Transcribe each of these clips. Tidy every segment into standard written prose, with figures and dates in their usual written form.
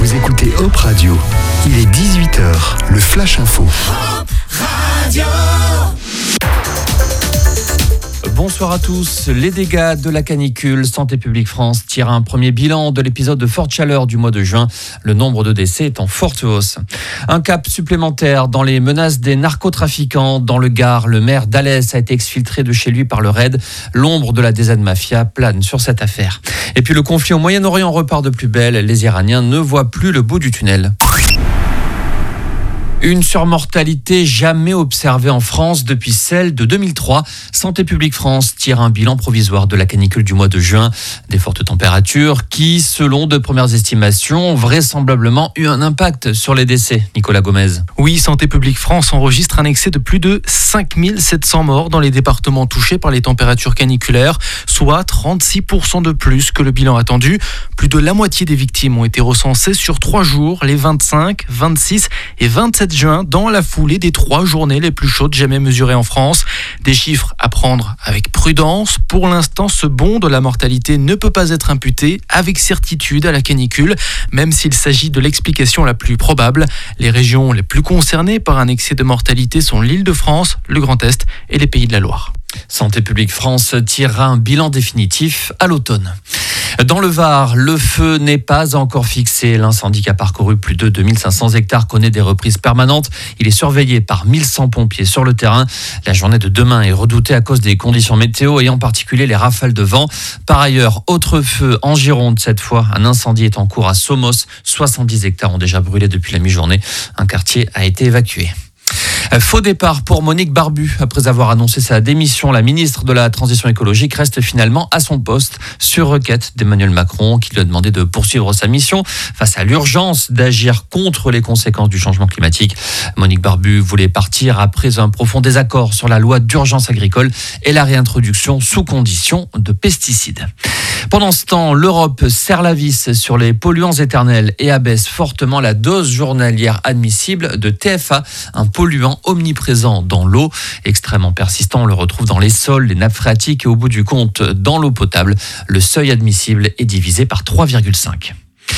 Vous écoutez Hop Radio. Il est 18h, le Flash Info. Hop Radio. Bonsoir à tous. Les dégâts de la canicule, Santé publique France tire un premier bilan de l'épisode de forte chaleur du mois de juin. Le nombre de décès est en forte hausse. Un cap supplémentaire dans les menaces des narcotrafiquants. Dans le Gard, le maire d'Alès a été exfiltré de chez lui par le RAID. L'ombre de la DZ Mafia plane sur cette affaire. Et puis le conflit au Moyen-Orient repart de plus belle. Les Iraniens ne voient plus le bout du tunnel. Une surmortalité jamais observée en France depuis celle de 2003. Santé publique France tire un bilan provisoire de la canicule du mois de juin. Des fortes températures qui, selon de premières estimations, ont vraisemblablement eu un impact sur les décès. Nicolas Gomez. Oui, Santé publique France enregistre un excès de plus de 5700 morts dans les départements touchés par les températures caniculaires, soit 36% de plus que le bilan attendu. Plus de la moitié des victimes ont été recensées sur 3 jours, les 25, 26 et 27 juin, dans la foulée des 3 journées les plus chaudes jamais mesurées en France. Des chiffres à prendre avec prudence. Pour l'instant, ce bond de la mortalité ne peut pas être imputé avec certitude à la canicule, même s'il s'agit de l'explication la plus probable. Les régions les plus concernées par un excès de mortalité sont l'Île-de-France, le Grand Est et les Pays de la Loire. Santé publique France tirera un bilan définitif à l'automne. Dans le Var, le feu n'est pas encore fixé. L'incendie qui a parcouru plus de 2500 hectares connaît des reprises permanentes. Il est surveillé par 1100 pompiers sur le terrain. La journée de demain est redoutée à cause des conditions météo et en particulier les rafales de vent. Par ailleurs, autre feu en Gironde cette fois. Un incendie est en cours à Somos. 70 hectares ont déjà brûlé depuis la mi-journée. Un quartier a été évacué. Faux départ pour Monique Barbu. Après avoir annoncé sa démission, la ministre de la Transition écologique reste finalement à son poste sur requête d'Emmanuel Macron qui lui a demandé de poursuivre sa mission face à l'urgence d'agir contre les conséquences du changement climatique. Monique Barbu voulait partir après un profond désaccord sur la loi d'urgence agricole et la réintroduction sous condition de pesticides. Pendant ce temps, l'Europe serre la vis sur les polluants éternels et abaisse fortement la dose journalière admissible de TFA, un polluant omniprésent dans l'eau. Extrêmement persistant, on le retrouve dans les sols, les nappes phréatiques et au bout du compte, dans l'eau potable. Le seuil admissible est divisé par 3,5.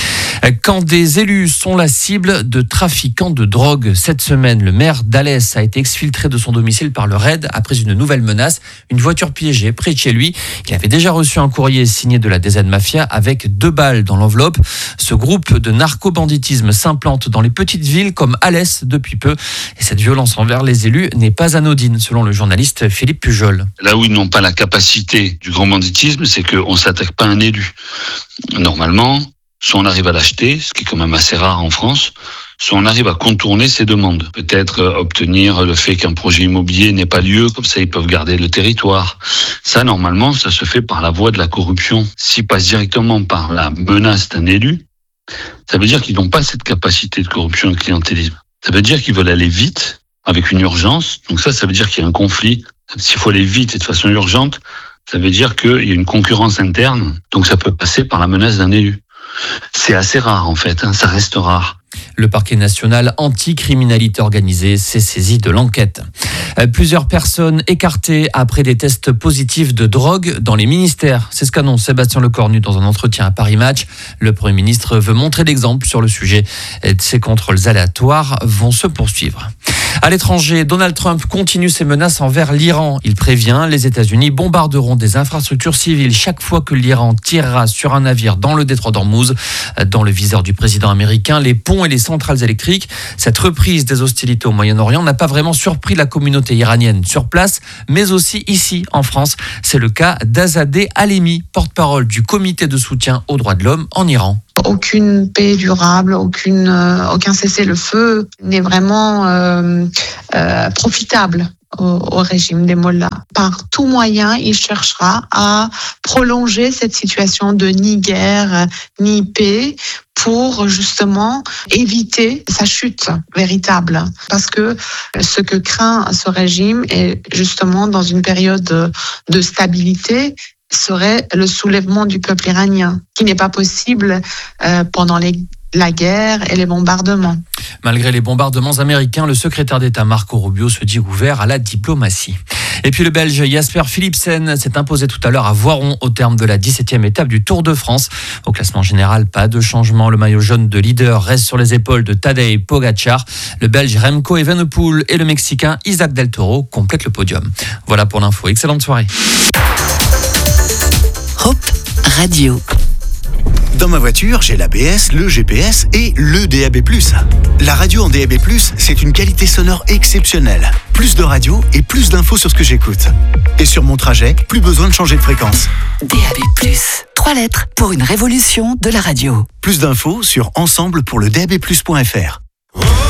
Quand des élus sont la cible de trafiquants de drogue, cette semaine, le maire d'Alès a été exfiltré de son domicile par le RAID après une nouvelle menace, une voiture piégée près de chez lui. Il avait déjà reçu un courrier signé de la DZ Mafia avec 2 balles dans l'enveloppe. Ce groupe de narco-banditisme s'implante dans les petites villes comme Alès depuis peu. Et cette violence envers les élus n'est pas anodine, selon le journaliste Philippe Pujol. Là où ils n'ont pas la capacité du grand banditisme, c'est qu'on ne s'attaque pas à un élu. Normalement, soit on arrive à l'acheter, ce qui est quand même assez rare en France, soit on arrive à contourner ses demandes. Peut-être obtenir le fait qu'un projet immobilier n'ait pas lieu, comme ça ils peuvent garder le territoire. Ça, normalement, ça se fait par la voie de la corruption. S'ils passent directement par la menace d'un élu, ça veut dire qu'ils n'ont pas cette capacité de corruption et de clientélisme. Ça veut dire qu'ils veulent aller vite, avec une urgence. Donc ça veut dire qu'il y a un conflit. S'il faut aller vite et de façon urgente, ça veut dire qu'il y a une concurrence interne. Donc ça peut passer par la menace d'un élu. C'est assez rare en fait, ça reste rare. Le parquet national anti-criminalité organisée s'est saisi de l'enquête. Plusieurs personnes écartées après des tests positifs de drogue dans les ministères. C'est ce qu'annonce Sébastien Lecornu dans un entretien à Paris Match. Le Premier ministre veut montrer l'exemple sur le sujet. Ces contrôles aléatoires vont se poursuivre. À l'étranger, Donald Trump continue ses menaces envers l'Iran. Il prévient, les États-Unis bombarderont des infrastructures civiles chaque fois que l'Iran tirera sur un navire dans le détroit d'Ormuz. Dans le viseur du président américain, les ponts et les centrales électriques. Cette reprise des hostilités au Moyen-Orient n'a pas vraiment surpris la communauté iranienne sur place, mais aussi ici en France. C'est le cas d'Azadeh Alemi, porte-parole du comité de soutien aux droits de l'homme en Iran. Aucune paix durable, aucun cessez-le-feu n'est vraiment profitable au régime des mollahs. Par tout moyen, il cherchera à prolonger cette situation de ni guerre ni paix pour justement éviter sa chute véritable. Parce que ce que craint ce régime est justement dans une période de stabilité serait le soulèvement du peuple iranien, qui n'est pas possible pendant la guerre et les bombardements. Malgré les bombardements américains, le secrétaire d'État Marco Rubio se dit ouvert à la diplomatie. Et puis le Belge Jasper Philipsen s'est imposé tout à l'heure à Voiron au terme de la 17e étape du Tour de France. Au classement général, pas de changement. Le maillot jaune de leader reste sur les épaules de Tadej Pogacar. Le Belge Remco Evenepoel et le Mexicain Isaac Del Toro complètent le podium. Voilà pour l'info. Excellente soirée. Hop Radio. Dans ma voiture, j'ai l'ABS, le GPS et le DAB+. La radio en DAB+, c'est une qualité sonore exceptionnelle. Plus de radio et plus d'infos sur ce que j'écoute. Et sur mon trajet, plus besoin de changer de fréquence. DAB+. 3 lettres pour une révolution de la radio. Plus d'infos sur ensemble pour le DAB+.fr.